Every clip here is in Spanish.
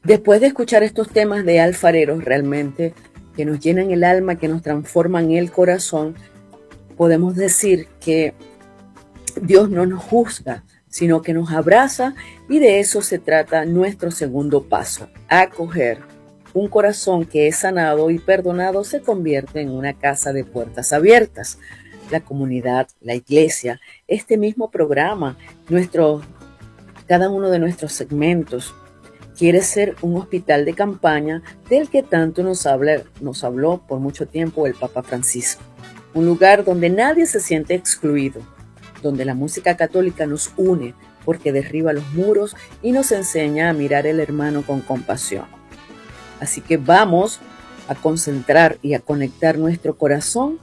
Después de escuchar estos temas de alfareros realmente que nos llenan el alma, que nos transforman el corazón, podemos decir que Dios no nos juzga, sino que nos abraza, y de eso se trata nuestro segundo paso: acoger. Un corazón que es sanado y perdonado se convierte en una casa de puertas abiertas. La comunidad, la iglesia, este mismo programa, cada uno de nuestros segmentos, quiere ser un hospital de campaña del que tanto nos habló por mucho tiempo el Papa Francisco. Un lugar donde nadie se siente excluido, donde la música católica nos une porque derriba los muros y nos enseña a mirar al hermano con compasión. Así que vamos a concentrar y a conectar nuestro corazón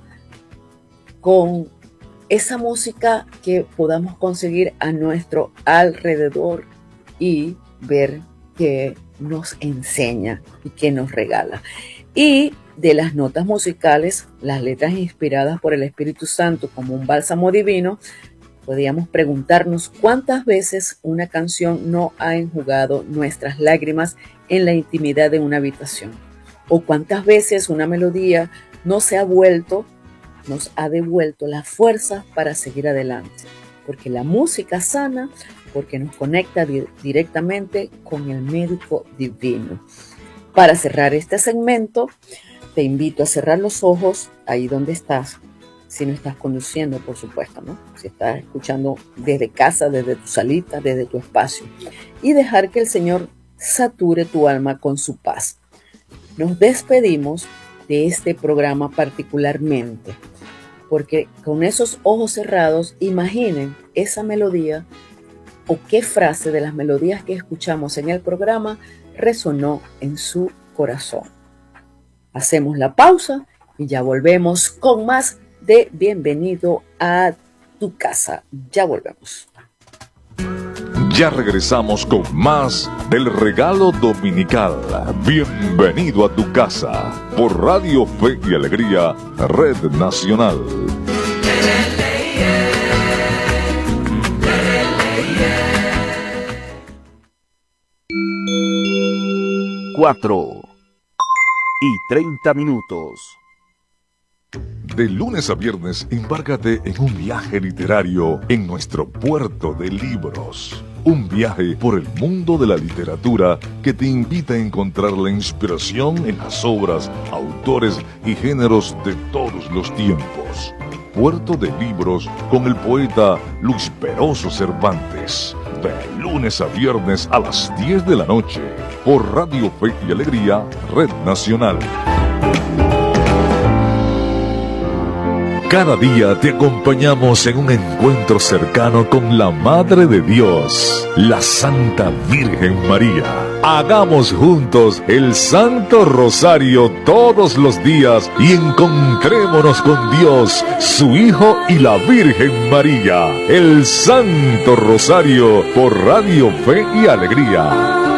con esa música que podamos conseguir a nuestro alrededor y ver que nos enseña y que nos regala. Y de las notas musicales, las letras inspiradas por el Espíritu Santo como un bálsamo divino, podríamos preguntarnos cuántas veces una canción no ha enjugado nuestras lágrimas en la intimidad de una habitación, o cuántas veces una melodía nos ha devuelto la fuerza para seguir adelante, porque la música sana, porque nos conecta directamente con el médico divino. Para cerrar este segmento, te invito a cerrar los ojos ahí donde estás, si no estás conduciendo, por supuesto, ¿no? Si estás escuchando desde casa, desde tu salita, desde tu espacio, y dejar que el Señor sature tu alma con su paz. Nos despedimos de este programa particularmente, porque con esos ojos cerrados, imaginen esa melodía o qué frase de las melodías que escuchamos en el programa resonó en su corazón. Hacemos la pausa y ya volvemos con más de Bienvenido a tu casa. Ya volvemos. Ya regresamos con más del regalo dominical. Bienvenido a tu casa por Radio Fe y Alegría, Red Nacional. 4:30. De lunes a viernes, embárcate en un viaje literario en nuestro puerto de libros. Un viaje por el mundo de la literatura que te invita a encontrar la inspiración en las obras, autores y géneros de todos los tiempos. Puerto de Libros con el poeta Luis Peroso Cervantes. De lunes a viernes a las 10 de la noche por Radio Fe y Alegría, Red Nacional. Cada día te acompañamos en un encuentro cercano con la Madre de Dios, la Santa Virgen María. Hagamos juntos el Santo Rosario todos los días y encontrémonos con Dios, su Hijo y la Virgen María. El Santo Rosario por Radio Fe y Alegría.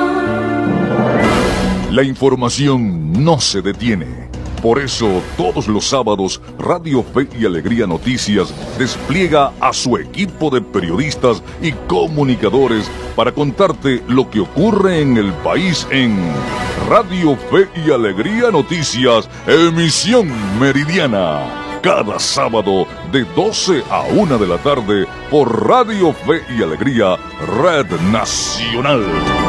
La información no se detiene. Por eso, todos los sábados, Radio Fe y Alegría Noticias despliega a su equipo de periodistas y comunicadores para contarte lo que ocurre en el país en Radio Fe y Alegría Noticias, emisión meridiana. Cada sábado de 12 a 1 de la tarde por Radio Fe y Alegría, Red Nacional.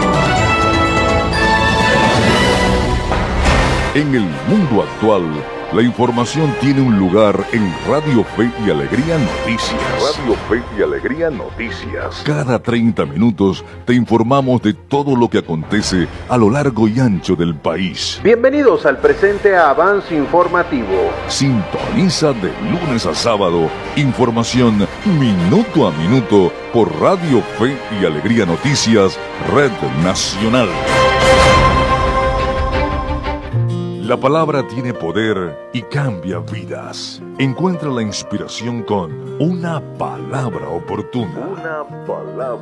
En el mundo actual, la información tiene un lugar en Radio Fe y Alegría Noticias. Radio Fe y Alegría Noticias. Cada 30 minutos te informamos de todo lo que acontece a lo largo y ancho del país. Bienvenidos al presente avance informativo. Sintoniza de lunes a sábado información minuto a minuto por Radio Fe y Alegría Noticias, Red Nacional. La palabra tiene poder y cambia vidas. Encuentra la inspiración con una palabra oportuna. Una palabra